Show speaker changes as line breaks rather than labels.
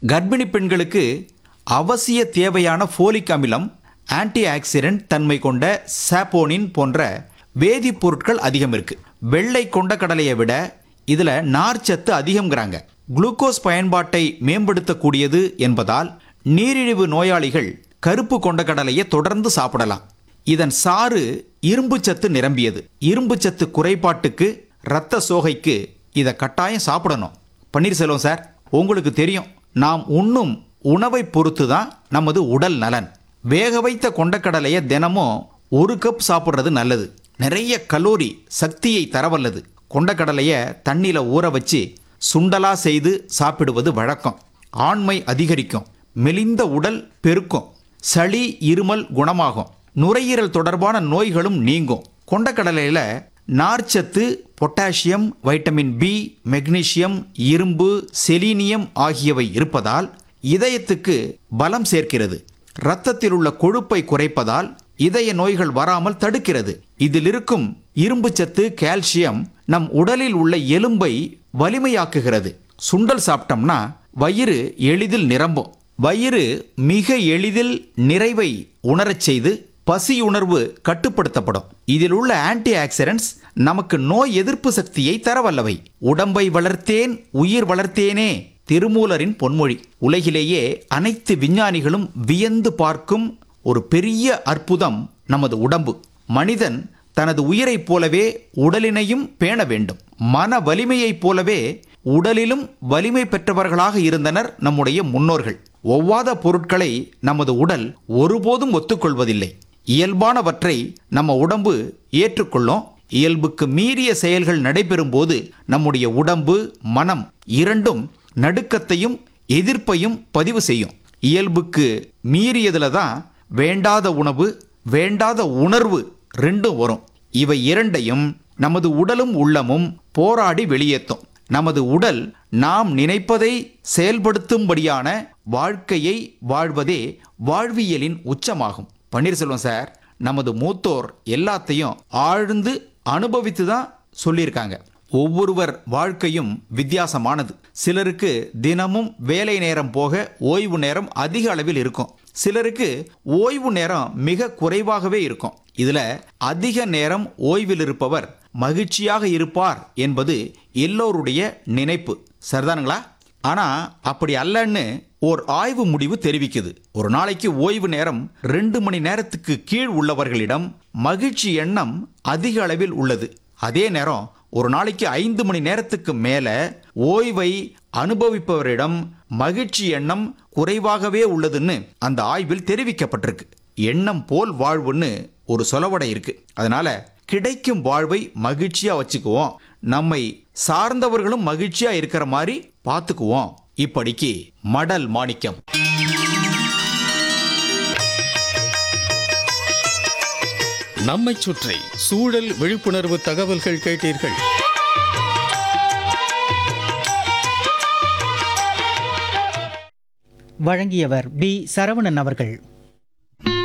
கர்ப்பிணி பெண்களுக்கு அவசிய தேவையான ஃபோலிக் அமிலம், ஆன்டி ஆக்சிடென்ட் தன்மை கொண்ட சாப்போனின் போன்ற வேதிப்பொருட்கள் அதிகம் இருக்கு. வெள்ளை கொண்டக்கடலையை விட இதில் நார்ச்சத்து அதிகம்ங்கிறாங்க. குளுக்கோஸ் பயன்பாட்டை மேம்படுத்தக்கூடியது என்பதால் நீரிழிவு நோயாளிகள் கருப்பு கொண்டக்கடலையை தொடர்ந்து சாப்பிடலாம். இதன் சாறு இரும்பு சத்து நிரம்பியது. இரும்பு சத்து குறைபாட்டுக்கு, இரத்த சோகைக்கு இதை கட்டாயம் சாப்பிடணும். பன்னீர்செல்வம் சார், உங்களுக்கு தெரியும், நாம் உண்ணும் உணவை பொறுத்து தான் நமது உடல் நலன். வேக வைத்த கொண்டக்கடலையை தினமும் 1 கப் சாப்பிட்றது நல்லது. நிறைய கலோரி, சக்தியை தரவல்லது. கொண்டக்கடலையை தண்ணியில் ஊற வச்சு சுண்டலா செய்து சாப்பிடுவது வழக்கம். ஆண்மை அதிகரிக்கும், மெலிந்த உடல் பெருக்கும், சளி இருமல் குணமாகும், நுரையீரல் தொடர்பான நோய்களும் நீங்கும். கொண்டக்கடலையில் நார்ச்சத்து, பொட்டாசியம், வைட்டமின் பி, மெக்னீசியம், இரும்பு, செலீனியம் ஆகியவை இருப்பதால் இதயத்துக்கு பலம் சேர்க்கிறது. இரத்தத்தில் உள்ள கொழுப்பை குறைப்பதால் இதய நோய்கள் வராமல் தடுக்கிறது. இதில் இருக்கும் இரும்பு சத்து, கால்சியம் நம் உடலில் உள்ள எலும்பை வலிமையாக்குகிறது. சுண்டல் சாப்பிட்டோம்னா வயிறு எளிதில் நிரம்பும். வயிறு மிக எளிதில் நிறைவை உணரச் செய்து பசியுணர்வு கட்டுப்படுத்தப்படும். இதில் உள்ள ஆன்டி ஆக்சிடென்ட்ஸ் நமக்கு நோய் எதிர்ப்பு சக்தியை தரவல்லவை. உடம்பை வளர்த்தேன் உயிர் வளர்த்தேனே, திருமூலரின் பொன்மொழி. உலகிலேயே அனைத்து விஞ்ஞானிகளும் வியந்து பார்க்கும் ஒரு பெரிய அற்புதம் நமது உடம்பு. மனிதன் தனது உயிரைப் போலவே உடலினையும் பேண வேண்டும். மன வலிமையைப் போலவே உடலிலும் வலிமை பெற்றவர்களாக இருந்தனர் நம்முடைய முன்னோர்கள். ஒவ்வாத பொருட்களை நமது உடல் ஒருபோதும் ஒத்துக்கொள்வதில்லை. இயல்பானவற்றை நம்ம உடம்பு ஏற்றுக்கொள்ளும். இயல்புக்கு மீறிய செயல்கள் நடைபெறும் போது நம்முடைய உடம்பு, மனம் இரண்டும் நடுக்கத்தையும் எதிர்ப்பையும் பதிவு செய்யும். இயல்புக்கு மீறியதுல தான் வேண்டாத உணவு, வேண்டாத உணர்வு ரெண்டும் வரும். இவை இரண்டையும் நமது உடலும் உள்ளமும் போராடி வெளியேற்றும். நமது உடல் நாம் நினைப்பதை செயல்படுத்தும்படியான வாழ்க்கையை வாழ்வதே வாழ்வியலின் உச்சமாகும். பன்னீர்செல்வம் சார், நமது மூத்தோர் எல்லாத்தையும் ஆழ்ந்து அனுபவித்து தான் சொல்லியிருக்காங்க. ஒவ்வொருவர் வாழ்க்கையும் வித்தியாசமானது. சிலருக்கு தினமும் வேலை நேரம் போக ஓய்வு நேரம் அதிக அளவில் இருக்கும். சிலருக்கு ஓய்வு நேரம் மிக குறைவாகவே இருக்கும். இதுல அதிக நேரம் ஓய்வில் இருப்பவர் மகிழ்ச்சியாக இருப்பார் என்பது எல்லோருடைய நினைப்பு. சரிதானுங்களா? ஆனா அப்படி அல்லன்னு ஓர் ஆய்வு முடிவு தெரிவிக்குது. ஒரு நாளைக்கு ஓய்வு நேரம் 2 மணி நேரத்துக்கு கீழ் உள்ளவர்களிடம் மகிழ்ச்சி எண்ணம் அதிக அளவில் உள்ளது. அதே நேரம் ஒரு நாளைக்கு 5 மணி நேரத்துக்கு மேல ஓய்வை அனுபவிப்பவரிடம் மகிழ்ச்சி எண்ணம் குறைவாகவே உள்ளதுன்னு அந்த ஆய்வில் தெரிவிக்கப்பட்டிருக்கு. எண்ணம் போல் வாழ்வுன்னு ஒரு சொலவடை இருக்கு. அதனால கிடைக்கும் வாழ்வை மகிழ்ச்சியா வச்சுக்குவோம். நம்மை சார்ந்தவர்களும் மகிழ்ச்சியா இருக்கிற மாதிரி பார்த்துக்குவோம். இப்படிக்கு மடல் மாணிக்கம்.
நம்மைச் சுற்றி சூழல் விழிப்புணர்வு தகவல்கள் கேட்டீர்கள்.
வழங்கியவர் பி. சரவணன் அவர்கள்.